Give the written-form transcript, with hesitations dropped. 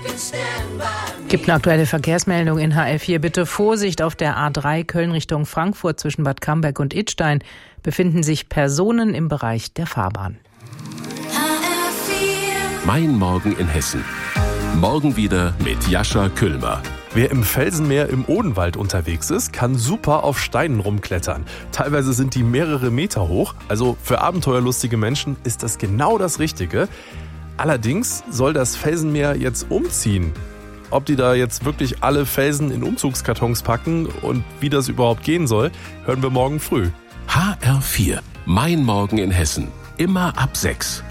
Gibt eine aktuelle Verkehrsmeldung in HR4. Bitte Vorsicht auf der A3 Köln Richtung Frankfurt zwischen Bad Camberg und Idstein. Befinden sich Personen im Bereich der Fahrbahn. Mein Morgen in Hessen. Morgen wieder mit Jascha Küllmer. Wer im Felsenmeer im Odenwald unterwegs ist, kann super auf Steinen rumklettern. Teilweise sind die mehrere Meter hoch. Also für abenteuerlustige Menschen ist das genau das Richtige. Allerdings soll das Felsenmeer jetzt umziehen. Ob die da jetzt wirklich alle Felsen in Umzugskartons packen und wie das überhaupt gehen soll, hören wir morgen früh. HR4. Mein Morgen in Hessen. Immer ab 6.